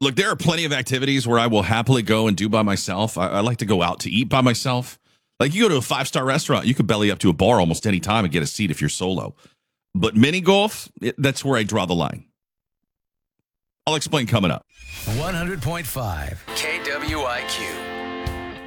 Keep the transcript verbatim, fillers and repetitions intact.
Look, there are plenty of activities where I will happily go and do by myself. I, I like to go out to eat by myself. Like you go to a five-star restaurant, you could belly up to a bar almost any time and get a seat if you're solo. But mini golf, it, that's where I draw the line. I'll explain coming up. one hundred point five K W I Q.